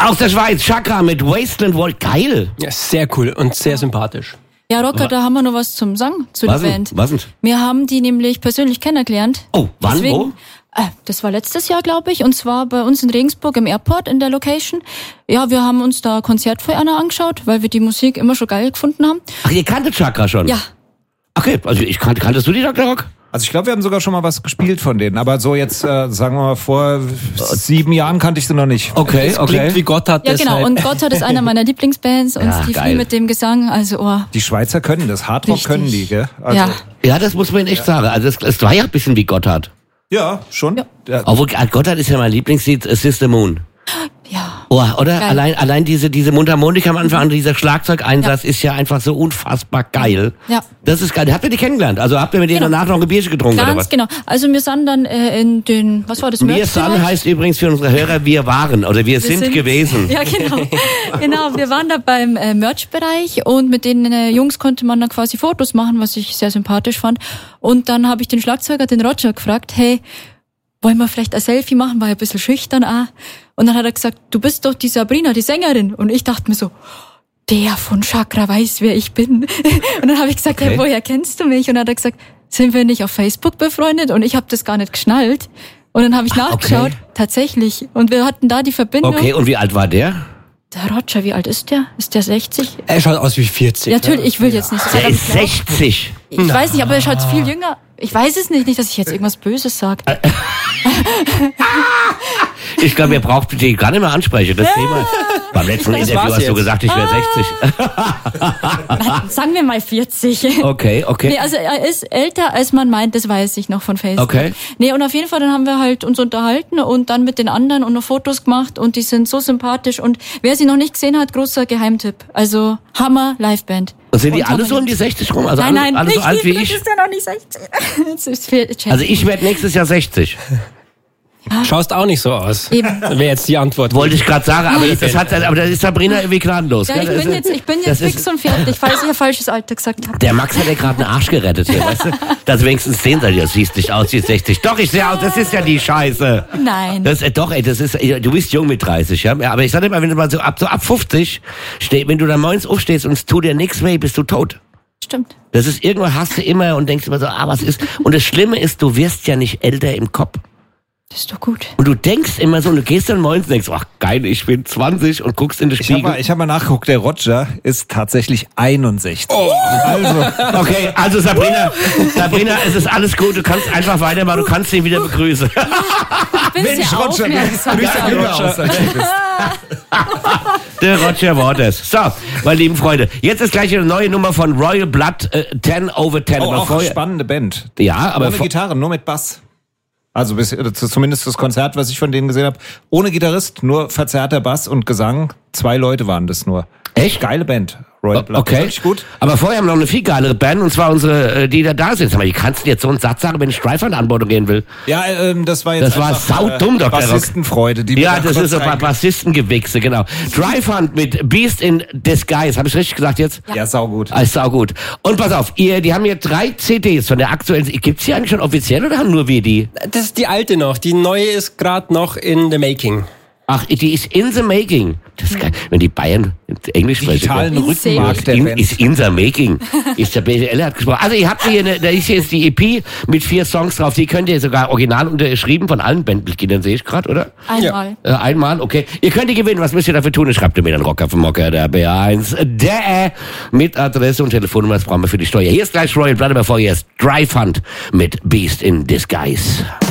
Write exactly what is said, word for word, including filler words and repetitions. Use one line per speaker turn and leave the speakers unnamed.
Aus der Schweiz, Chakra mit Wasteland World. Geil.
Ja, sehr cool und sehr sympathisch.
Ja, Rocker, da haben wir noch was zum Sagen zu
Was
der
denn?
Band.
Was denn?
Wir haben die nämlich persönlich kennengelernt.
Oh, wann,
Deswegen,
wo?
Äh, das war letztes Jahr, glaube ich, und zwar bei uns in Regensburg im Airport in der Location. Ja, wir haben uns da Konzert für einer angeschaut, weil wir die Musik immer schon geil gefunden haben.
Ach, ihr kanntet Chakra schon?
Ja.
Okay, also ich kan- kanntest du die Doktor Rock?
Also ich glaube, wir haben sogar schon mal was gespielt von denen, aber so jetzt, äh, sagen wir mal, vor sieben Jahren kannte ich sie noch nicht.
Okay,
Es klingt wie Gott hat
Ja,
deshalb.
genau. Und Gotthard ist einer meiner Lieblingsbands und
Ja,
Steve
geil.
Lee mit dem Gesang, also, oh.
Die Schweizer können das, Hardrock
Richtig.
können die, gell? Also,
Ja.
Ja, das muss man echt sagen. Also es, es war ja ein bisschen wie Gotthard.
Ja, schon.
Ja.
Ja.
Obwohl, Gotthard ist ja mein Lieblingslied, A Sister Moon.
Ja.
Oh, oder?
Geil.
Allein, allein diese, diese Mundharmonika am Anfang, dieser Schlagzeugeinsatz ist ja einfach so unfassbar geil.
Ja.
Das ist geil. Habt ihr die kennengelernt? Also habt ihr mit denen
Genau.
danach noch ein Bierchen getrunken oder
Ganz
was?
genau. Also wir sind dann äh, in den, was war das?
Wir
Merch-Bereich?
Sun heißt übrigens für unsere Hörer, wir waren oder wir,
Wir
sind, gewesen.
Ja, genau. Genau, wir waren da beim äh, Merch-Bereich und mit den äh, Jungs konnte man dann quasi Fotos machen, was ich sehr sympathisch fand. Und dann habe ich den Schlagzeuger, den Roger, gefragt, hey, wollen wir vielleicht ein Selfie machen? War ja ein bisschen schüchtern auch. Und dann hat er gesagt, du bist doch die Sabrina, die Sängerin. Und ich dachte mir so, der von Chakra weiß, wer ich bin. Und dann habe ich gesagt,
Okay.
hey, woher kennst du mich? Und dann hat er gesagt, sind wir nicht auf Facebook befreundet? Und ich habe das gar nicht geschnallt. Und dann habe ich
Ach,
nachgeschaut,
okay.
tatsächlich. Und wir hatten da die Verbindung.
Okay, und wie alt war der?
Der Roger, wie alt ist der? Ist der sechzig?
Er schaut aus wie vierzig.
Ja, natürlich, ich will jetzt nicht
Der
sagen.
ist sechzig.
Ich weiß nicht, aber er schaut viel jünger. Ich weiß es nicht, nicht, dass ich jetzt irgendwas Böses sage.
Ich glaube, ihr braucht die gar nicht mehr ansprechen. Das Thema. Beim letzten Interview
war's
hast du
jetzt.
gesagt, ich wäre sechzig.
Sagen wir mal vierzig.
Okay, okay.
Nee, also er ist älter, als man meint, das weiß ich noch von Facebook.
Okay.
Nee, und auf jeden Fall, dann haben wir halt uns unterhalten und dann mit den anderen und noch Fotos gemacht und die sind so sympathisch und wer sie noch nicht gesehen hat, großer Geheimtipp. Also Hammer Liveband.
Und sind die
Und
alle
Hammer
so um die sechzig rum? Also
Nein,
alle,
nein,
alle so
nicht
alt wie
die,
ich?
Das ist ja noch nicht sechzig. Das ist viel,
Also ich werde nächstes Jahr sechzig.
Schaust auch nicht so aus.
Eben.
Wäre jetzt die Antwort.
Wollte ich gerade sagen, aber das, das hat, aber das ist Sabrina irgendwie gnadenlos.
Ja,
gell?
ich
Das
bin
ist-
jetzt, ich bin
das
jetzt
ist-
fix und fertig, falls ich ein falsches Alter gesagt habe.
Der Max hat ja gerade einen Arsch gerettet hier, weißt du? Dass wenigstens sehen soll, du siehst nicht aus wie sechzig. Doch, ich sehe aus, das ist ja die Scheiße.
Nein.
Das, äh, doch, ey, das ist, ey, du bist jung mit dreißig, ja? Ja, aber ich sag dir mal, wenn du mal so ab, so ab fünfzig, steh, wenn du da morgens aufstehst und es tut dir nichts mehr, bist du tot.
Stimmt.
Das ist, irgendwann hast du immer und denkst immer so, ah, was ist? Und das Schlimme ist, du wirst ja nicht älter im Kopf.
Das ist doch gut.
Und du denkst immer so, und du gehst dann morgens und denkst, ach geil, ich bin zwanzig und guckst in den
Ich habe
Spiegel.
mal, ich hab mal nachgeguckt, der Roger ist tatsächlich einundsechzig.
Oh.
Also,
Okay, also Sabrina, Sabrina, es ist alles gut, du kannst einfach weitermachen, du kannst ihn wieder begrüßen.
Ich bin sehr
Roger, du
aufmerksam.
siehst ja jünger aus, als du bist.
Der Roger Waters. So, meine lieben Freunde, jetzt ist gleich eine neue Nummer von Royal Blood, äh, ten over ten.
Oh,
Aber
auch
vorher-
spannende Band.
Ja, aber
Ohne
vor-
Gitarre, nur mit Bass. Also bis, äh, zumindest das Konzert, was ich von denen gesehen habe. Ohne Gitarrist, nur verzerrter Bass und Gesang. Zwei Leute waren das nur.
Echt?
Geile Band. Royal Blood.
Okay,
Wirklich gut.
aber vorher haben wir noch eine viel geilere Band, und zwar unsere, äh, die da da sind. Sag mal, die kannst du jetzt so einen Satz sagen, wenn ich Strife an Anbordung gehen will?
Ja, ähm, das war jetzt
Das war
einfach,
saudumm, Doktor Rock.
Bassistenfreude. Die
Ja,
mir da
das
kurz
ist so ein paar
rein-
Bassistengewichse, genau. Drive Hunt mit Beast in Disguise. Habe ich richtig gesagt jetzt?
Ja, saugut.
Ah, ist saugut. Und pass auf, ihr, die haben hier drei C Ds von der aktuellen. Gibt's die eigentlich schon offiziell oder haben nur wir die?
Das ist die alte noch. Die neue ist gerade noch in the making.
Ach, die ist in the making. Das ist geil. Wenn die Bayern Englisch sprechen.
Digitalen
In
Rückenmark der
In,
Band.
ist in the making. Ist der B W L hat gesprochen. Also ihr habt hier, eine, da ist jetzt die E P mit vier Songs drauf. Die könnt ihr sogar original unterschrieben von allen Bandmitgliedern, sehe ich gerade, oder?
Einmal.
Äh, einmal, okay. Ihr könnt die gewinnen. Was müsst ihr dafür tun? Schreibt ihr mir dann Rocker vom Mocker, der B eins, der mit Adresse und Telefonnummer. Das brauchen wir für die Steuer. Hier ist gleich Royal Blood, aber vorher ist Drive Hunt mit Beast in Disguise.